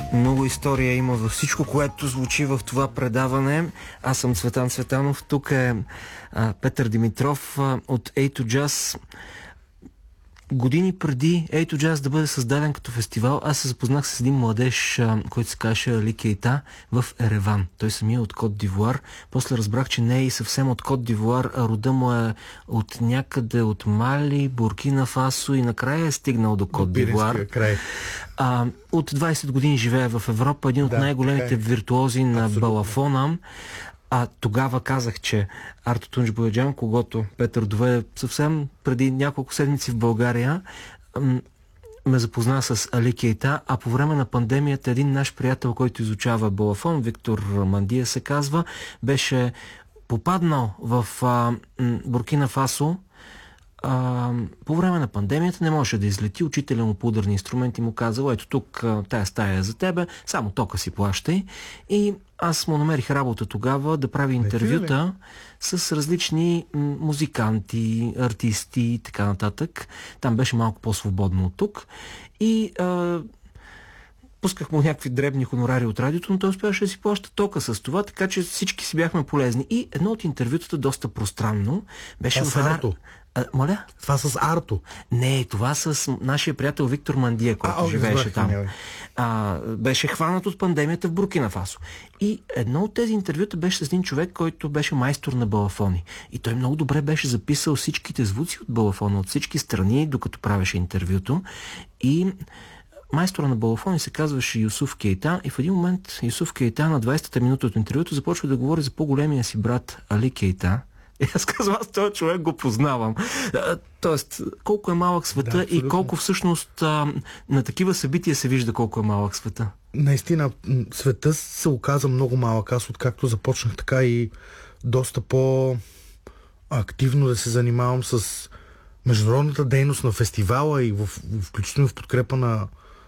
Много история има във всичко, което звучи в това предаване. Аз съм Цветан Цветанов. Тук е Петър Димитров от A2 Jazz. Години преди A2 Jazz да бъде създаден като фестивал, аз се запознах с един младеж, който се казваше Али Кейта в Ереван. Той самия от Кот д'Ивуар. После разбрах, че не е и съвсем от Кот д'Ивуар, а рода му е от някъде от Мали, Буркина Фасо и накрая е стигнал до Кот д'Ивуар. От 20 години живее в Европа, един от най-големите виртуози на балафона. Тогава казах, че Арто Тунч Бояджан, когото Петър доведе съвсем преди няколко седмици в България, ме запозна с Али Кейта, а по време на пандемията един наш приятел, който изучава балафон, Виктор Мандия се казва, беше попаднал в Буркина Фасо. По време на пандемията не можеше да излети. Учителя му по ударни инструменти му казал: ето тук, тая стая е за тебе, само тока си плащай. И аз му намерих работа тогава да прави интервюта с различни музиканти, артисти и така нататък. Там беше малко по-свободно от тук. И пусках му някакви дребни хонорари от радиото, но той успяваше да си плаща тока с това, така че всички си бяхме полезни. И едно от интервютата, доста пространно, беше в една... Моля? Това с Арто? Не, това с нашия приятел Виктор Мандия, който живееше там. Беше хванат от пандемията в Буркина Фасо. И едно от тези интервюта беше с един човек, който беше майстор на балафони. И той много добре беше записал всичките звуци от балафона, от всички страни, докато правеше интервюто. И майстора на балафони се казваше Юсуф Кейта и в един момент Юсуф Кейта на 20-та минута от интервюто започва да говори за по-големия си брат Али Кейта. И аз казвам, аз този човек го познавам. Тоест, колко е малък света и колко всъщност на такива събития се вижда колко е малък света. Наистина, света се оказа много малък. Аз откакто започнах така и доста по-активно да се занимавам с международната дейност на фестивала и включително в подкрепа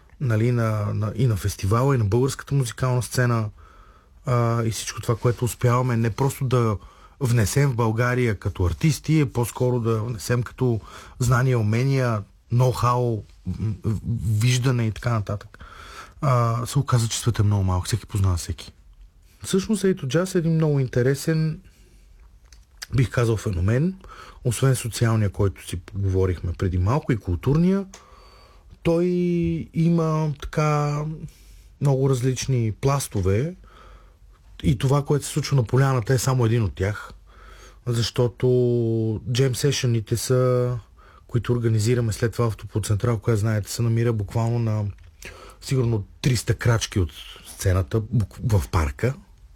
и на фестивала, и на българската музикална сцена, и всичко това, което успяваме, не просто да внесем в България като артисти, по-скоро да внесем като знания, умения, ноу-хау, виждане и така нататък. Се оказа, че света е много малък. Всеки познава всеки. Всъщност A2 Jazz е един много интересен, бих казал, феномен. Освен социалния, който си говорихме преди малко, и културния, той има така много различни пластове. И това, което се случва на поляната, е само един от тях. Защото джем сешъните са, които организираме след това в Топоцентрал, която знаете, се намира буквално на сигурно 300 крачки от сцената в парка.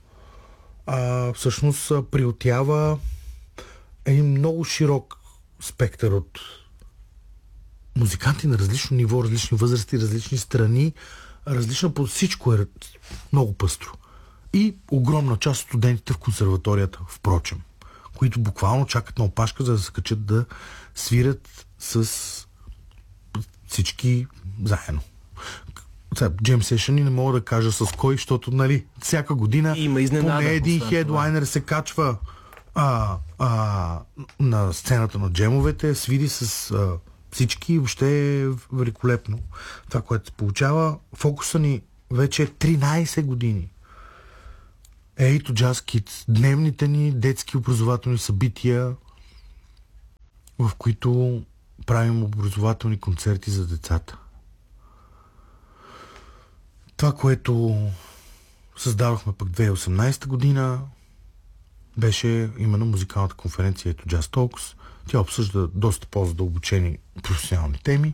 Всъщност приютява един много широк спектър от музиканти на различно ниво, различни възрасти, различни страни. Различно по всичко е много пъстро. И огромна част от студентите в консерваторията, впрочем, които буквално чакат на опашка, за да се качат да свирят с всички заедно. Джем сешъни не мога да кажа с кой, защото, всяка година поне един хедлайнер се качва на сцената на джемовете, свири с всички и въобще е великолепно. Това, което се получава, фокуса ни вече е 13 години. A2 Jazz Kids, дневните ни детски образователни събития, в които правим образователни концерти за децата. Това, което създавахме пък 2018 година, беше именно музикалната конференция A2 Jazz Talks. Тя обсъжда доста по-задълбочени професионални теми,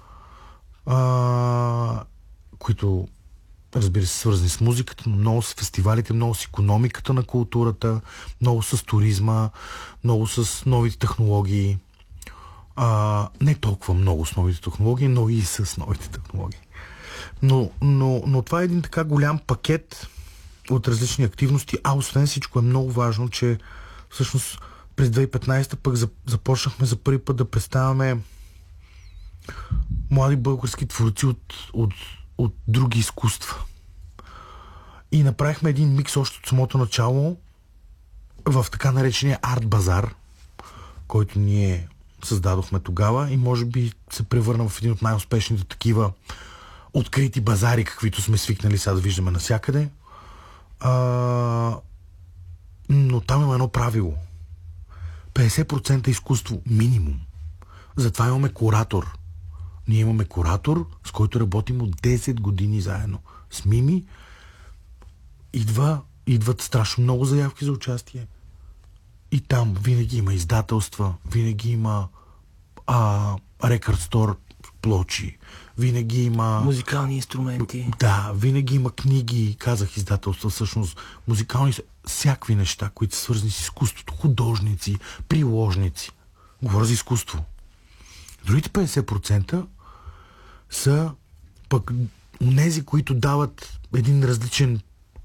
които, разбира се, свързани с музиката, но много с фестивалите, много с икономиката на културата, много с туризма, много с новите технологии. Не толкова много с новите технологии, но и с новите технологии. Но това е един така голям пакет от различни активности, освен всичко е много важно, че всъщност през 2015 пък започнахме за първи път да представяме млади български творци от други изкуства. И направихме един микс още от самото начало в така наречения арт базар, който ние създадохме тогава и може би се превърна в един от най-успешните такива открити базари, каквито сме свикнали сега да виждаме навсякъде. Но там има едно правило. 50% изкуство минимум. Затова имаме куратор. Ние имаме куратор, с който работим от 10 години заедно. С Мими идват страшно много заявки за участие. И там винаги има издателства, винаги има рекорд стор плочи, винаги има... Музикални инструменти. Да, винаги има книги, казах издателства, всъщност музикални, всякакви неща, които са свързани с изкуството, художници, приложници. Говоря за изкуство. Другите 50% са пък онези, които дават един различен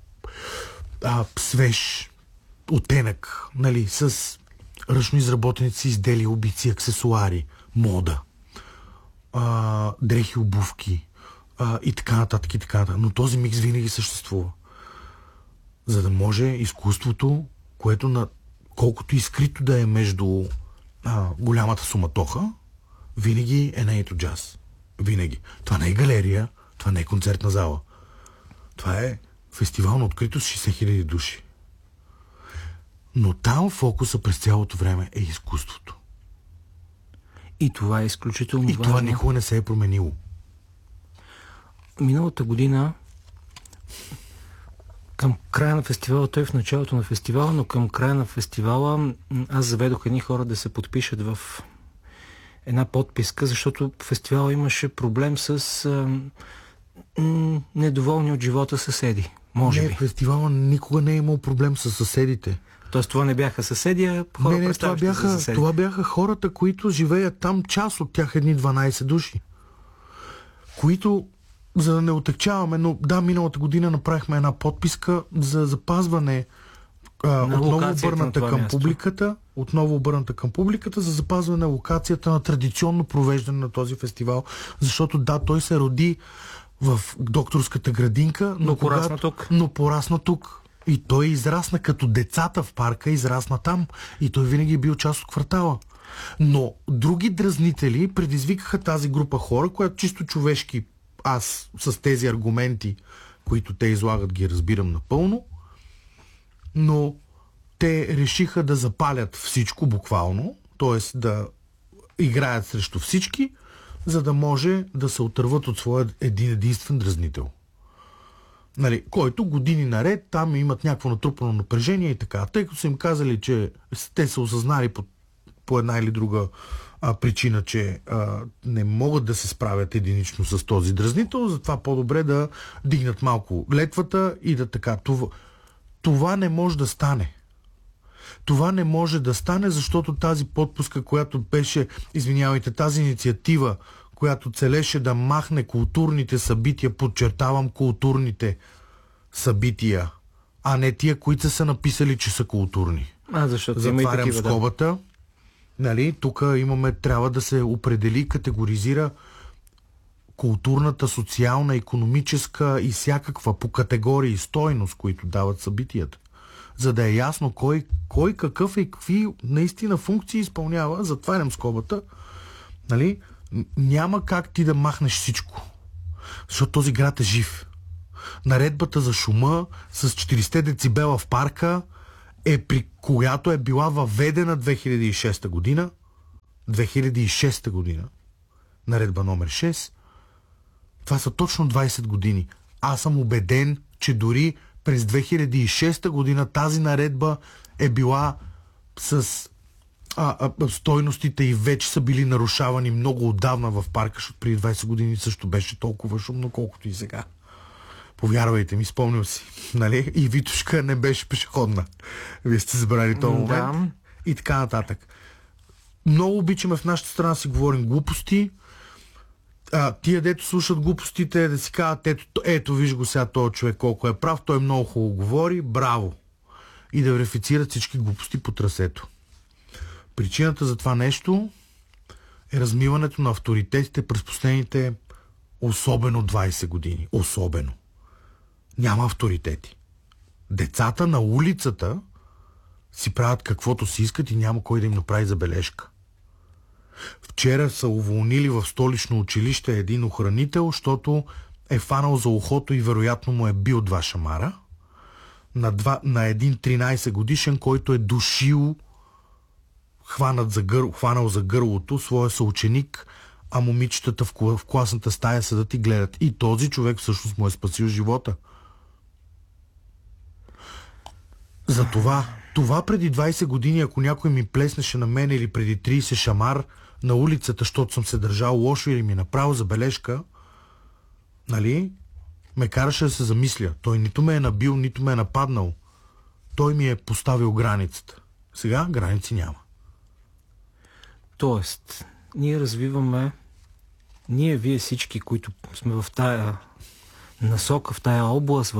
свеж оттенък, нали, с ръчно изработените си изделия, обици, аксесуари, мода, дрехи, обувки и така нататък, и така нататък. Но този микс винаги съществува. За да може изкуството, което колкото и скрито да е между голямата суматоха, винаги е на Ето Джаз. Винаги. Това не е галерия, това не е концертна зала. Това е фестивал на открито с 60 000 души. Но там фокуса през цялото време е изкуството. И това е изключително важно. И това никога не се е променило. Миналата година към края на фестивала, той в началото на фестивала, но към края на фестивала аз заведох едни хора да се подпишат в една подписка, защото фестивала имаше проблем с недоволни от живота съседи. Може би. Фестивала никога не е имал проблем с съседите. Тоест това не бяха съседи, а хора, това бяха хората, които живеят там, част от тях, едни 12 души. Които, за да не отекчаваме, но да, миналата година направихме една подписка за запазване отново обърната към публиката за запазване на локацията на традиционно провеждане на този фестивал, защото да, той се роди в докторската градинка, но порасна тук. И той израсна като децата в парка, израсна там. И той винаги е бил част от квартала. Но други дразнители предизвикаха тази група хора, която чисто човешки, аз с тези аргументи, които те излагат, ги разбирам напълно, но те решиха да запалят всичко буквално, т.е. да играят срещу всички, за да може да се отърват от своя единствен дразнител. Нали, който години наред там имат някакво натрупано напрежение и така. Тъй като са им казали, че те са осъзнали по една или друга причина, че не могат да се справят единично с този дразнител, затова по-добре да дигнат малко летвата и да така. Това не може да стане. Това не може да стане, защото тази подпуска, която беше, тази инициатива, която целеше да махне културните събития, подчертавам културните събития, а не тия, които са написали, че са културни. Защото затварям скобата. Да. Нали, тук трябва да се определи, категоризира културната, социална, икономическа и всякаква по категории стойност, които дават събитията. За да е ясно кой какъв и какви наистина функции изпълнява, затварям скобата, нали, няма как ти да махнеш всичко. Защото този град е жив. Наредбата за шума с 40 децибела в парка която е била въведена 2006 година. 2006 година. Наредба номер 6. Това са точно 20 години. Аз съм убеден, че дори през 2006 година тази наредба е била с стойностите и вече са били нарушавани много отдавна в парка, защото преди 20 години също беше толкова шумно, колкото и сега. Повярвайте ми, спомням си. Нали? И Витушка не беше пешеходна. Вие сте забрали този момент. Да. И така нататък. Много обичаме в нашата страна си говорим глупости. Тия, дето слушат глупостите, да си казват, ето виж го сега този човек колко е прав, той много хубаво говори, браво. И да верифицират всички глупости по трасето. Причината за това нещо е размиването на авторитетите през последните особено 20 години. Особено. Няма авторитети. Децата на улицата си правят каквото си искат и няма кой да им направи забележка. Вчера са уволнили в столично училище един охранител, защото е фанал за ухото и вероятно му е бил 2 шамара на един 13 годишен, който е душил, хванал за гърлото своя съученик, а момичетата в класната стая седат и гледат. И този човек всъщност му е спасил живота. Затова, това преди 20 години, ако някой ми плеснеше на мен или преди 30 шамар на улицата, защото съм се държал лошо или ми направил забележка, нали, ме караше да се замисля. Той нито ме е набил, нито ме е нападнал. Той ми е поставил границата. Сега граници няма. Тоест, ние развиваме, вие всички, които сме в тая насока, в тая област,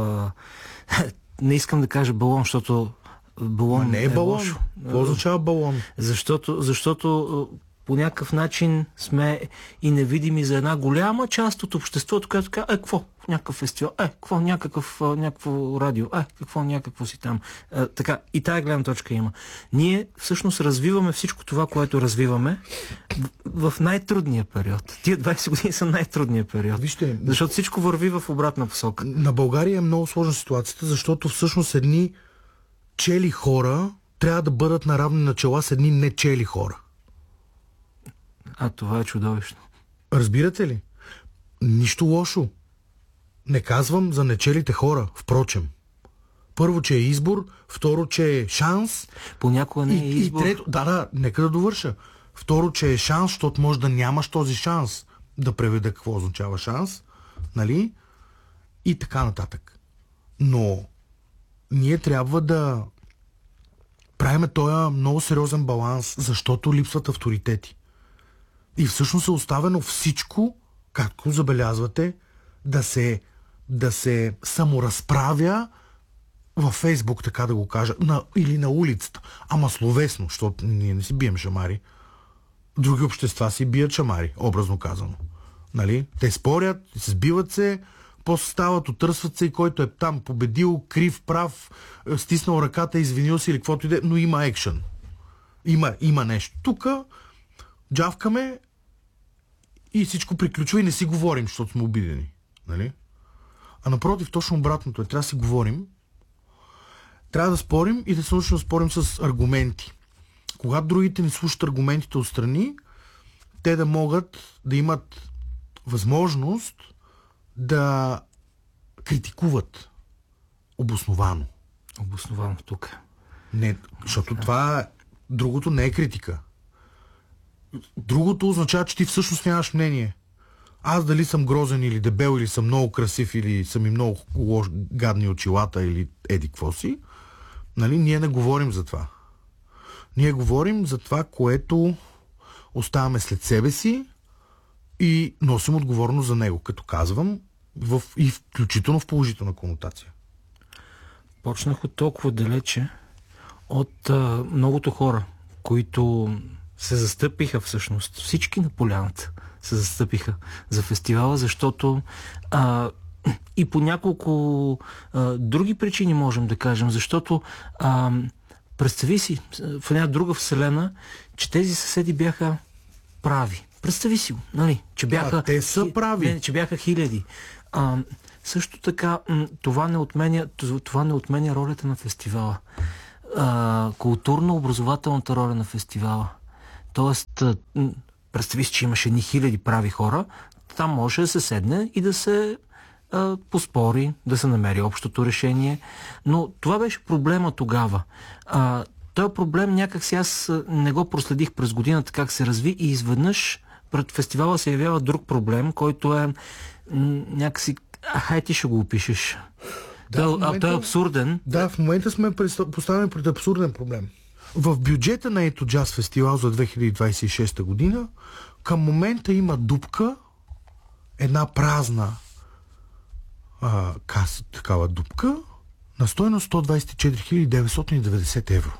не искам да кажа балон, защото балон не е балон. Лошо. Какво означава балон? Защото по някакъв начин сме и невидими за една голяма част от обществото, която казва, какво? Някакъв фестивал, какво? Някакво радио, какво? Някакво си там. Така, и тая гледна точка има. Ние всъщност развиваме всичко това, което развиваме в най-трудния период. Тия 20 години са най-трудният период. Вижте, защото всичко върви в обратна посока. На България е много сложна ситуацията, защото всъщност едни чели хора трябва да бъдат на равни начала с едни нечели хора. Това е чудовищно. Разбирате ли? Нищо лошо. Не казвам за нечелите хора, впрочем. Първо, че е избор, второ, че е шанс. Понякога не е избор. И трето, нека да довърша. Второ, че е шанс, защото може да нямаш този шанс да преведа какво означава шанс, нали? И така нататък. Но ние трябва да правим този много сериозен баланс, защото липсват авторитети. И всъщност е оставено всичко, както забелязвате, да се саморазправя във Фейсбук, така да го кажа, или на улицата. Ама словесно, защото ние не си бием шамари. Други общества си бият шамари, образно казано. Нали? Те спорят, сбиват се, после стават, отърсват се и който е там победил, крив, прав, стиснал ръката, извинил се или каквото иде, но има екшън. Има нещо. Тук джавкаме и всичко приключва и не си говорим, защото сме обидени. Нали? А напротив, точно обратното е. Трябва да си говорим, трябва да спорим и да се научим да спорим с аргументи. Когато другите ни слушат аргументите отстрани, те да могат да имат възможност да критикуват обосновано. Обосновано тук. Не, защото това другото не е критика. Другото означава, че ти всъщност нямаш мнение. Аз дали съм грозен или дебел, или съм много красив, или съм и много гадни очилата, или еди какво си, нали, ние не говорим за това. Ние говорим за това, което оставаме след себе си и носим отговорност за него, като казвам, и включително в положителна конотация. Почнах от толкова далече от многото хора, които се застъпиха всъщност. Всички на поляната се застъпиха за фестивала, защото и по няколко други причини можем да кажем, защото представи си в една друга вселена, че тези съседи бяха прави. Представи си го, нали? Че бяха, те са прави. Че бяха хиляди. Също така, това не отменя ролята на фестивала. Културно-образователната роля на фестивала. Тоест, представи си, че имаше едни хиляди прави хора, там може да се седне и да се поспори, да се намери общото решение. Но това беше проблема тогава. Този проблем някакси аз не го проследих през годината как се разви и изведнъж пред фестивала се явява друг проблем, който е някакси... Хай ти ще го опишеш. Той е абсурден. Да, в момента сме поставени пред абсурден проблем. В бюджета на ето Джаз фестивал за 2026 година към момента има дупка, една празна такава дупка на стойност 124 990 евро.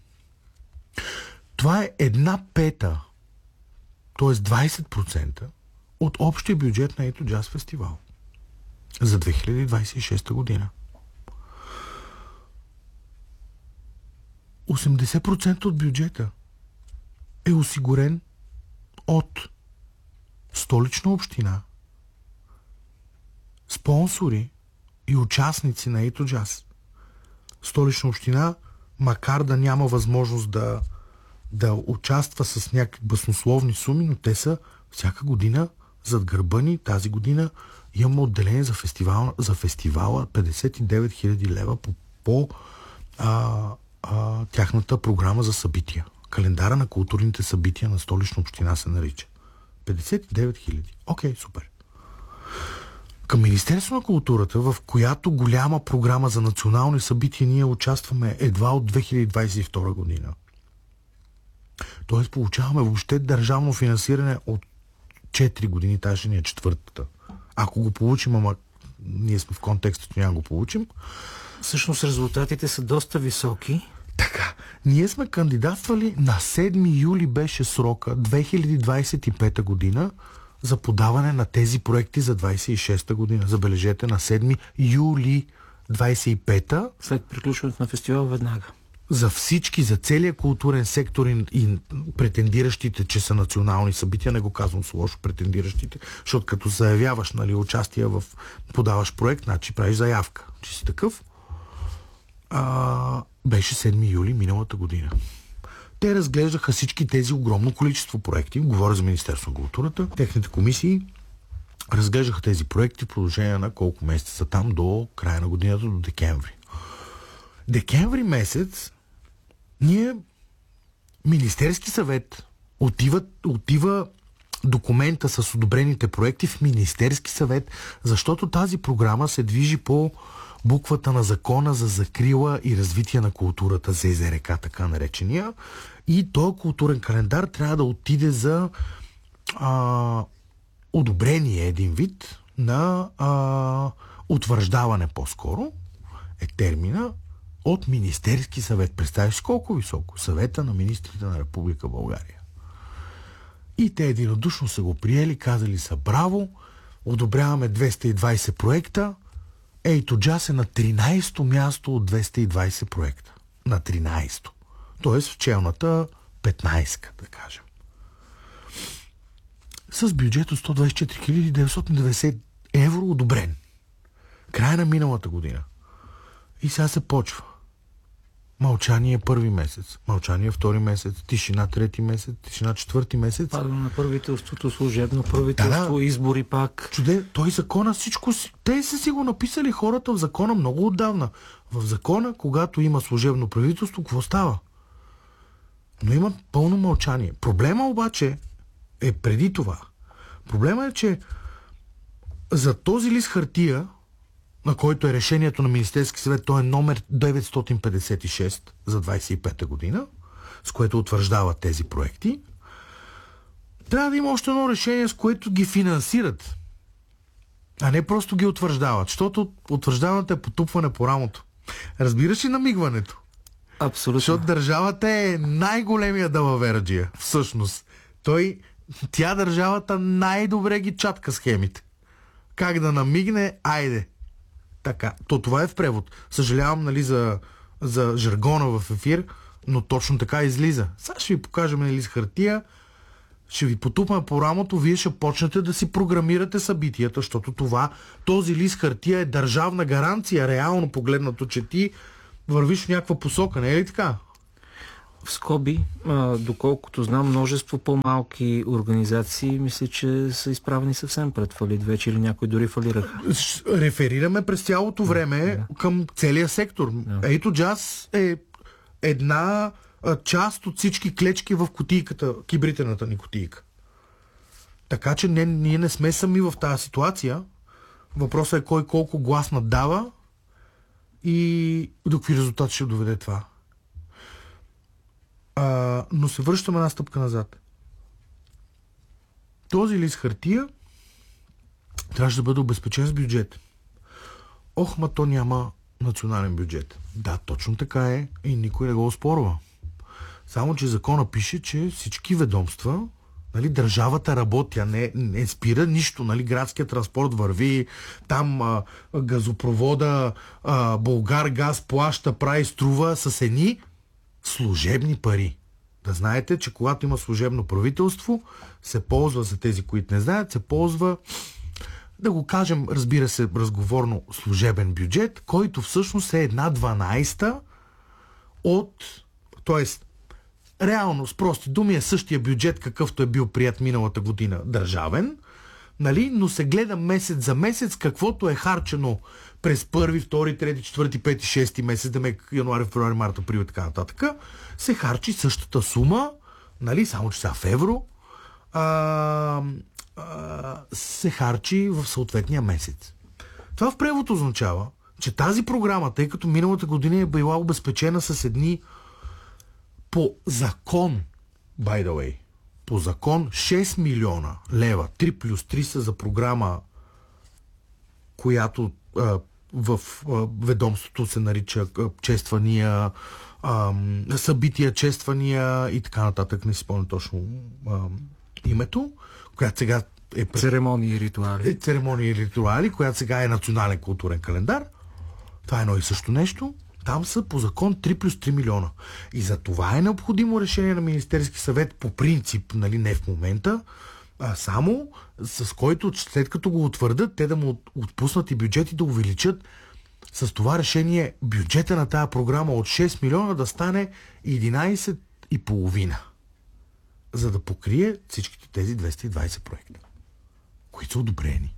Това е 1/5, т.е. 20% от общия бюджет на ето Джаз фестивал за 2026 година. 80% от бюджета е осигурен от Столична община спонсори и участници на Ето Джаз. Столична община, макар да няма възможност да участва с някакви баснословни суми, но те са всяка година зад гърба ни. Тази година имаме отделение за фестивала 59 000 лева по тяхната програма за събития. Календара на културните събития на Столична община се нарича. 59 000. Окей, супер. Към Министерство на културата, в която голяма програма за национални събития ние участваме едва от 2022 година. Тоест получаваме въобще държавно финансиране от 4 години, тази ни е четвъртата. Ако го получим, ама ние сме в контекста, че няма го получим. Всъщност резултатите са доста високи. Така, ние сме кандидатствали на 7 юли беше срока 2025 година за подаване на тези проекти за 26-та година. Забележете, на 7 юли 25-та. След приключването на фестивал веднага. За всички, за целия културен сектор и претендиращите, че са национални събития, не го казвам с лошо, претендиращите, защото като заявяваш, нали, участие подаваш проект, значи правиш заявка, че си такъв. Беше 7 юли миналата година. Те разглеждаха всички тези огромно количество проекти, говоря за Министерство на културата, техните комисии разглеждаха тези проекти в продължение на колко месеца там до края на годината, до декември. Декември месец ние, Министерски съвет, отива документа с одобрените проекти в Министерски съвет, защото тази програма се движи по буквата на Закона за закрила и развитие на културата, ЗЗРК, така наречения. И този културен календар трябва да отиде за одобрение един вид на утвърждаване по-скоро е термина от Министерски съвет. Представиш си колко високо? Съвета на министрите на Република България. И те единодушно са го приели, казали са браво, одобряваме 220 проекта. Ето Джаз е на 13-то място от 220 проекта. На 13-то. Тоест в челната 15-ка, да кажем. С бюджет от 124 990 евро одобрен. Края на миналата година. И сега се почва. Мълчание първи месец, мълчание втори месец, тишина трети месец, тишина четвърти месец. Падане на правителството, служебно правителство, избори пак. Той закона всичко си. Те са си го написали хората в закона много отдавна. В закона, когато има служебно правителство, какво става? Но има пълно мълчание. Проблема обаче е преди това. Проблема е, че за този лист хартия, на който е решението на Министерски съвет, то е номер 956 за 25-та година, с което утвърждава тези проекти, трябва да има още едно решение, с което ги финансират, а не просто ги утвърждават, защото утвърждаването е потупване по рамото. Разбираш ли намигването? Абсолютно. Защото държавата е най-големия далавераджия, всъщност. Тя държавата най-добре ги чатка схемите. Как да намигне, айде. Така. Това е в превод. Съжалявам, нали, за жаргона в ефир, но точно така излиза. Сега ще ви покажем, нали, с хартия, ще ви потупаме по рамото, вие ще почнете да си програмирате събитията, защото този лист хартия е държавна гаранция, реално погледнато, че ти вървиш в някаква посока, не е ли така? В скоби, доколкото знам, множество по-малки организации, мисля, че са изправени съвсем пред фалит вече или някои дори фалираха. Реферираме през цялото време към целия сектор. Ето Джаз е една част от всички клечки в кутийката, кибритената ни кутийка. Така че ние не сме сами в тази ситуация. Въпросът е кой колко глас наддава и до какви резултати ще доведе това. Но се връщаме една стъпка назад. Този лист хартия трябваше да бъде обезпечен с бюджет. Ма то няма национален бюджет. Да, точно така е и никой не го оспорва. Само, че закона пише, че всички ведомства, нали, държавата работи, не спира нищо, нали, градския транспорт върви, там газопровода, Булгаргаз плаща, прави, струва с едни служебни пари. Да знаете, че когато има служебно правителство, се ползва, за тези, които не знаят, се ползва да го кажем, разбира се, разговорно служебен бюджет, който всъщност е 1/12 от... Тоест, реално, с прости думи, е същия бюджет, какъвто е бил прият миналата година държавен, нали? Но се гледа месец за месец, каквото е харчено през първи, втори, трети, четвърти, пети, шести месец, да ме януари, февруари, март, април и така нататък, се харчи същата сума, нали? Само че сега в евро, се харчи в съответния месец. Това в превод означава, че тази програма, тъй като миналата година е била обезпечена с едни по закон, by the way, по закон 6 милиона лева, 3 плюс 3 са за програма, която в ведомството се нарича чествания, събития, чествания и така нататък, не си спомням точно името, която сега е... Церемонии и ритуали. Церемонии и ритуали, която сега е национален културен календар. Това е едно и също нещо. Там са по закон 3 плюс 3 милиона. И за това е необходимо решение на Министерски съвет по принцип, нали, не в момента, само с който след като го утвърдят, те да му отпуснат и бюджет и да увеличат с това решение бюджета на тази програма от 6 милиона да стане 11,5, за да покрие всичките тези 220 проекта, които са одобрени.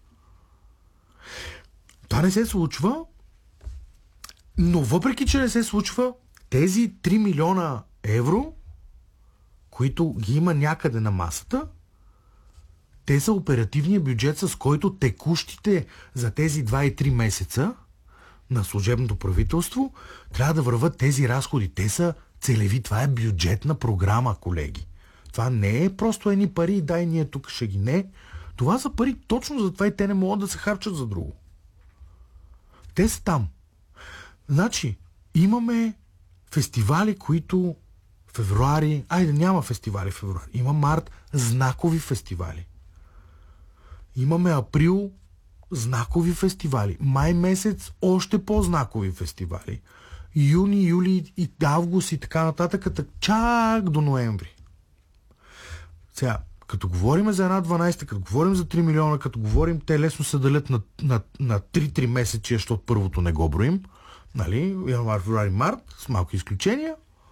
Това не се случва, но въпреки, че не се случва, тези 3 милиона евро, които ги има някъде на масата, те са оперативния бюджет, с който текущите за тези 2 и 3 месеца на служебното правителство трябва да върват тези разходи. Те са целеви. Това е бюджетна програма, колеги. Това не е просто едни пари, дай ние тук ще ги. Не. Това са пари точно за това и те не могат да се харчат за друго. Те са там. Значи, имаме фестивали, които февруари... Айде, няма фестивали в февруари. Има март, знакови фестивали. Имаме април, знакови фестивали. Май месец, още по-знакови фестивали. Юни, юли и август и така нататък, чак до ноември. Сега, като говорим за една 12, като говорим за 3 милиона, като говорим, те лесно се делят на 3 месечи, защото първото не го броим. Нали? Януари, февруари, март, с малки изключения.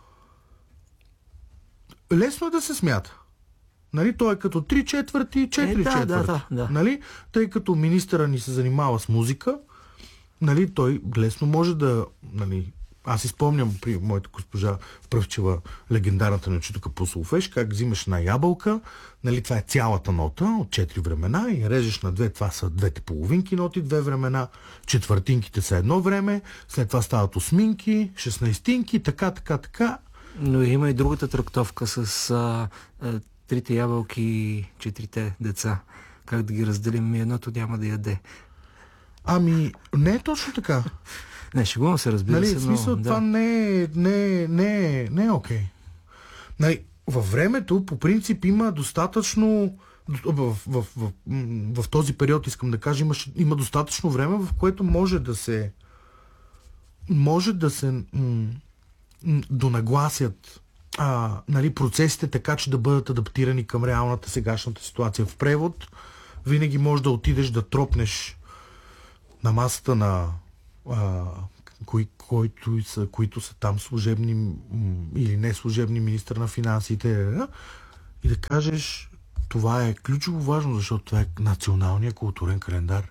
Лесно е да се смята. Нали? Той е като 3/4, 4/4. Да. Нали? Тъй като министъра ни се занимава с музика, нали, той лесно може да... Нали, аз изпомням при моята госпожа Пръвчева, легендарната ни учителка по солфеж, как взимаш една ябълка, нали, това е цялата нота от 4 времена и режеш на 2, това са 2 половинки ноти, 2 времена, четвъртинките са едно време, след това стават осминки, 16-тинки, така. Но има и другата трактовка с 3 ябълки и 4 деца. Как да ги разделим, едното няма да яде. Ами, не е точно така. Не, шегувам се, разбира нали, се, в смисъл, но... това не е окей. Нали, във времето, по принцип, има достатъчно... В този период, искам да кажа, има достатъчно време, в което може да се донагласят нали, процесите така, че да бъдат адаптирани към реалната сегашната ситуация. В превод винаги можеш да отидеш да тропнеш на масата на които са там служебни или не служебни министър на финансите и да кажеш, това е ключово важно, защото това е националния културен календар.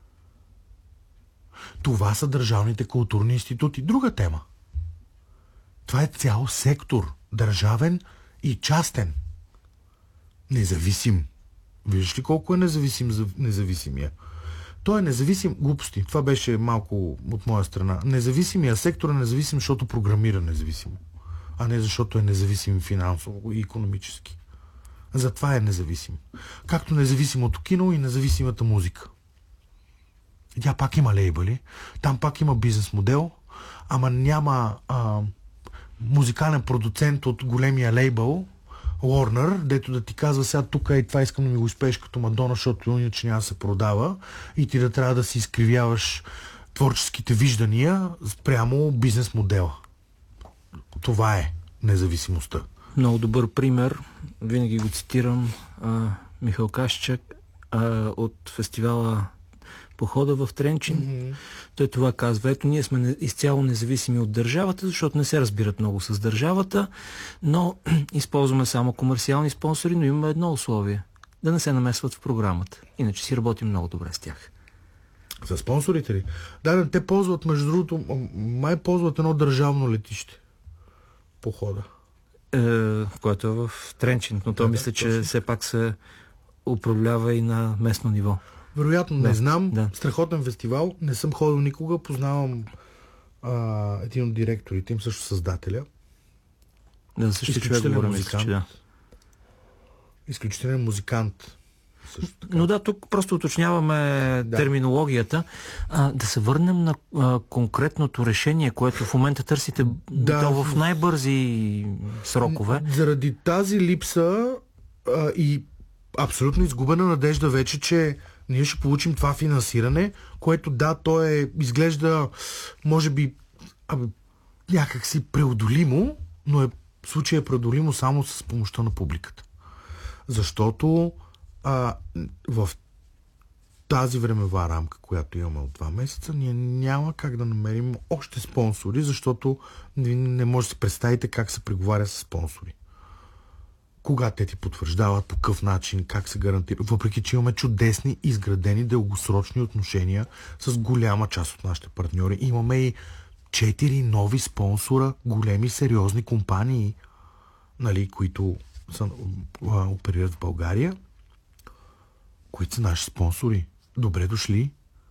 Това са държавните културни институти. Друга тема. Това е цял сектор, държавен и частен. Независим. Виждаш ли колко е независим за независимия? Той е независим, глупости. Това беше малко от моя страна. Независимия сектор е независим, защото програмира независимо. А не защото е независим финансово и икономически. Затова е независим. Както независимото кино и независимата музика. Тя пак има лейбъли, там пак има бизнес модел, ама няма музикален продуцент от големия лейбъл, Warner, дето да ти казва сега тук и това искам да ми го изпееш като Мадона, защото иначе няма да се продава и ти да трябва да си изкривяваш творческите виждания спрямо бизнес модела. Това е независимостта. Много добър пример, винаги го цитирам, Михаил Кашчак. от фестивала Похода в Тренчин. Той това казва: ето, ние сме изцяло независими от държавата, защото не се разбират много с държавата, но използваме само комерциални спонсори, но имаме едно условие: да не се намесват в програмата. Иначе си работим много добре с тях. За спонсорите ли? Да, те ползват, между другото, май ползват едно държавно летище. Похода. Което е в Тренчин, но то мисля, че все пак се управлява и на местно ниво. Вероятно, не знам. Да. Страхотен фестивал. Не съм ходил никога. Познавам един от директорите им, също създателя. Да, също човек говоря, мисля, че да. Изключителен музикант. Също така. Но да, тук просто уточняваме терминологията. Да се върнем на конкретното решение, което в момента търсите то в най-бързи срокове. Заради тази липса и абсолютно изгубена надежда вече, че ние ще получим това финансиране, което то изглежда, може би, някакси преодолимо, но в случая е преодолимо само с помощта на публиката. Защото в тази времева рамка, която имаме от 2 месеца, ние няма как да намерим още спонсори, защото не може да си представите как се преговаря с спонсори. Кога те ти потвърждават, по какъв начин, как се гарантира. Въпреки че имаме чудесни, изградени дългосрочни отношения с голяма част от нашите партньори. Имаме и 4 нови спонсора, големи, сериозни компании, които оперират в България, които са наши спонсори. Добре дошли.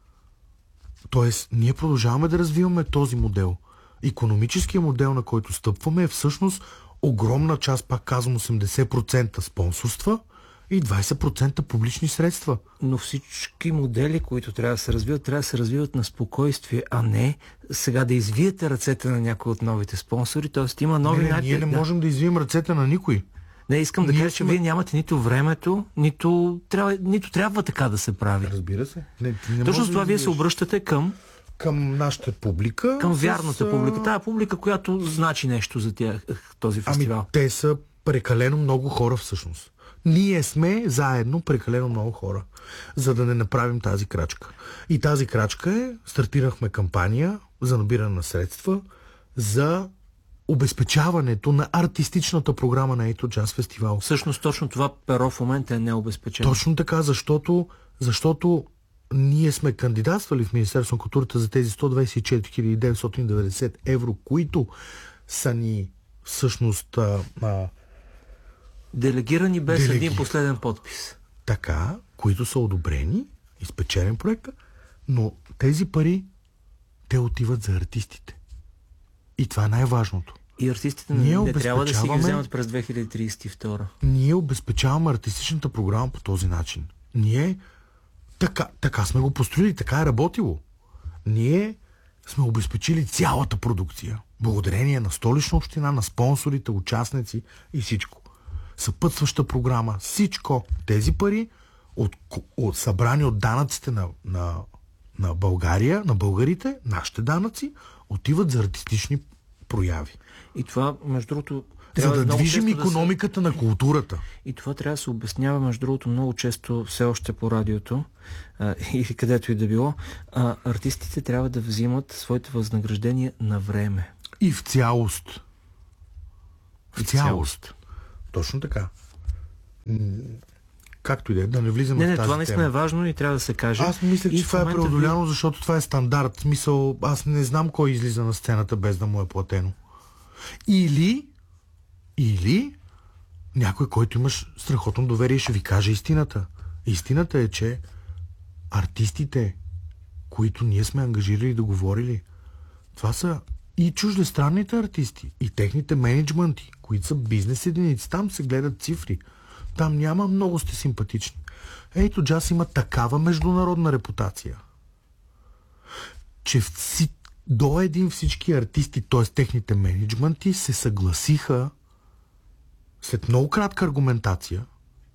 Тоест, ние продължаваме да развиваме този модел. Икономическият модел, на който стъпваме, е всъщност огромна част, пак казвам, 80% спонсорства и 20% публични средства. Но всички модели, които трябва да се развиват на спокойствие, а не сега да извиете ръцете на някой от новите спонсори. Тоест има нови начини. Ние не можем да извием ръцете на никой. Не, искам да кажа, че вие нямате нито времето, нито трябва така да се прави. Разбира се. Точно с това вие се обръщате към нашата публика. Към вярната публика. Тая публика, която значи нещо за този фестивал. Те са прекалено много хора всъщност. Ние сме заедно прекалено много хора, за да не направим тази крачка. И тази крачка стартирахме кампания за набиране на средства за обезпечаването на артистичната програма на Ето Джаз фестивал. Всъщност точно това перо в момента е необезпечено. Точно така, защото ние сме кандидатствали в Министерство на културата за тези 124 990 евро, които са ни всъщност делегирани без един последен подпис. Така, които са одобрени, изпечелен проекта, но тези пари, те отиват за артистите. И това е най-важното. И артистите не трябва да си ги вземат през 2032. Ние обезпечаваме артистичната програма по този начин. Ние така сме го построили, така е работило. Ние сме обезпечили цялата продукция. Благодарение на Столична община, на спонсорите, участници и всичко. Съпътстваща програма, всичко. Тези пари, събрани от данъците на България, на българите, нашите данъци, отиват за артистични прояви. И това, между другото, за да движим икономиката на културата. И това трябва да се обяснява, между другото, много често все още по радиото или където и да било. Артистите трябва да взимат своите възнаграждения на време. И в цялост. В цялост. Точно така. Както и да не влизаме в тази тема. Това наистина е важно и трябва да се каже. Аз мисля, че това е преодоляно, защото това е стандарт. Смисъл, аз не знам кой излиза на сцената без да му е платено. Или някой, който имаш страхотно доверие, ще ви каже истината. Истината е, че артистите, които ние сме ангажирали да говорили, това са и чуждестранните артисти, и техните менеджменти, които са бизнес единици. Там се гледат цифри. Там няма много сте симпатични. Ето Джаз има такава международна репутация, че до един всички артисти, т.е. техните менеджменти, се съгласиха след много кратка аргументация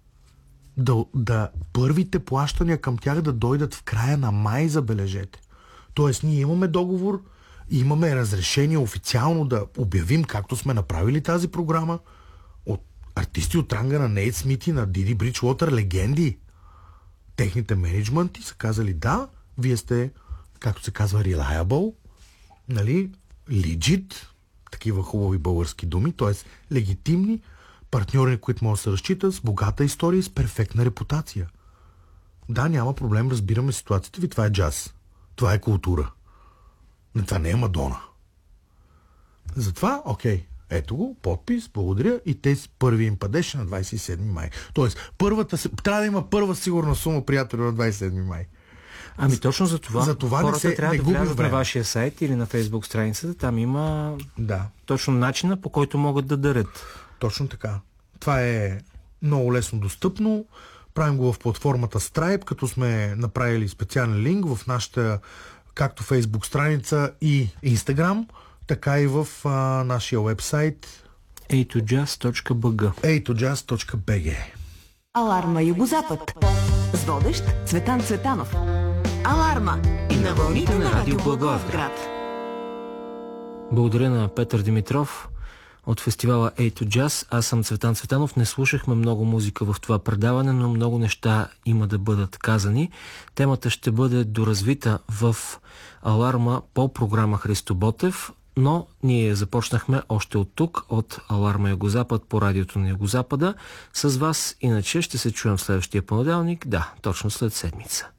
да първите плащания към тях да дойдат в края на май, забележете. Тоест ние имаме договор, имаме разрешение официално да обявим, както сме направили тази програма, от артисти от ранга на Нейт Смит и на Диди Бриджуотър, легенди. техните менеджменти са казали да, вие сте, както се казва, reliable, нали, legit, такива хубави български думи, т.е. легитимни партньори, които могат да се разчитат, с богата история и с перфектна репутация. Да, няма проблем, разбираме ситуацията ви, това е джаз. Това е култура. Но това не е Мадона. Затова, окей, ето го, подпис, благодаря и те с първи им падеш на 27 май. Тоест, трябва да има първа сигурна сума, приятели, на 27 май. Ами точно за това хората трябва да влязат на вашия сайт или на Фейсбук страницата. Там има точно начина, по който могат да дарят. Точно така. Това е много лесно достъпно. Правим го в платформата Stripe, като сме направили специален линк в нашата както Фейсбук страница и Instagram, така и в нашия вебсайт a2jazz.bg. Аларма Югозапад с водещ Цветан Цветанов. Аларма и на вълните на радио Благоевград. Благодаря на Петър Димитров от фестивала A2 Jazz. Аз съм Цветан Цветанов. Не слушахме много музика в това предаване, но много неща има да бъдат казани. Темата ще бъде доразвита в Аларма по програма Христо Ботев, но ние започнахме още от тук, от Аларма Югозапад по радиото на Югозапада. С вас иначе ще се чуем в следващия понеделник, да, точно след седмица.